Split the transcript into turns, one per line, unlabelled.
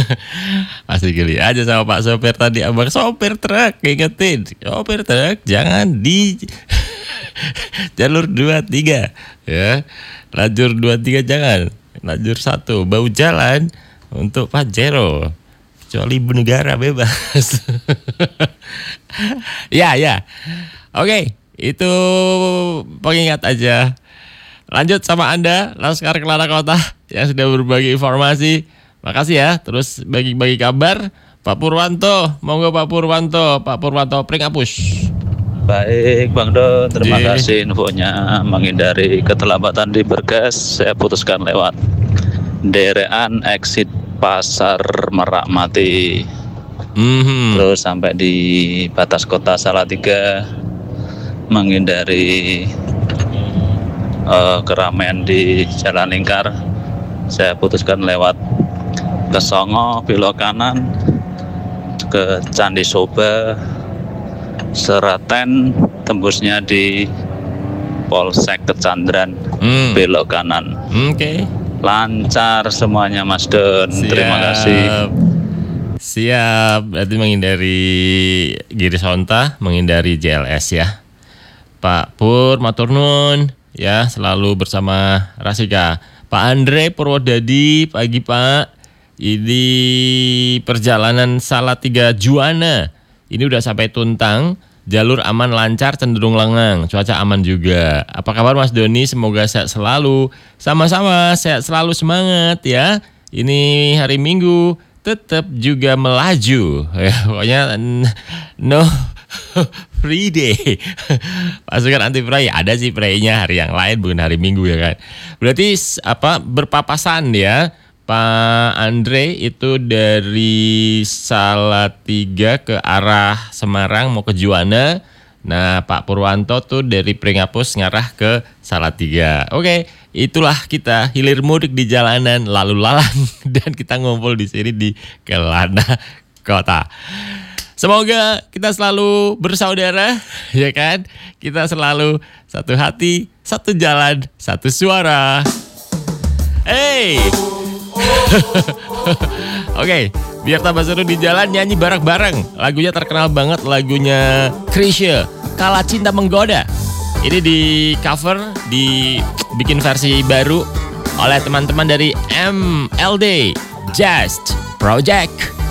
Masih geli aja sama Pak sopir tadi, abang sopir truk, ingetin, sopir truk jangan di jalur 23 ya, lajur 23 jangan, lajur 1 bau jalan untuk Pajero, kecuali ibu negara bebas. Ya, oke, itu pengingat aja. Lanjut sama Anda, Laskar Kelana Kota yang sudah berbagi informasi. Makasih ya, terus bagi-bagi kabar. Pak Purwanto, monggo Pak Purwanto. Pak Purwanto Pringapus.
Baik Bang Don, terima kasih infonya. Menghindari keterlambatan di Bergas, saya putuskan lewat derean exit Pasar Merak Mati. Terus sampai di batas kota Salatiga, menghindari keramaian di Jalan Lingkar, saya putuskan lewat ke Songo, belok kanan ke Candi Soba, Seraten, tembusnya di Polsek Kecandran, belok kanan.
Oke.
Lancar semuanya Mas Don. Terima kasih.
Siap, berarti menghindari Giri Sonta, menghindari JLS ya. Pak Pur, matur nuwun ya, selalu bersama Rasika. Pak Andre Purwodadi, pagi Pak. Ini perjalanan Salatiga Juwana. Ini udah sampai Tuntang, jalur aman lancar cenderung lengang, cuaca aman juga. Apa kabar Mas Doni? Semoga sehat selalu. Sama-sama, sehat selalu, semangat ya. Ini hari Minggu tetap juga melaju. Ya, pokoknya no free day. Pasukan anti pray, ada sih praynya hari yang lain bukan hari Minggu ya kan. Berarti berpapasan ya. Pak Andre itu dari Salatiga ke arah Semarang mau ke Juwana. Nah Pak Purwanto tuh dari Pringapus ngarah ke Salatiga. Oke, itulah kita hilir mudik di jalanan lalu lalang dan kita ngumpul di sini di Kelana Kota. Semoga kita selalu bersaudara, ya kan? Kita selalu satu hati, satu jalan, satu suara. Hey, oke, biar tambah seru di jalan nyanyi bareng-bareng. Lagunya terkenal banget, lagunya Krisya, Kala Cinta Menggoda. Ini di cover, dibikin versi baru oleh teman-teman dari MLD Just Project.